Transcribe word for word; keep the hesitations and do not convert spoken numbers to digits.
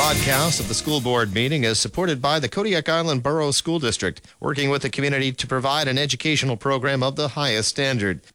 broadcast of the school board meeting is supported by the Kodiak Island Borough School District, working with the community to provide an educational program of the highest standard.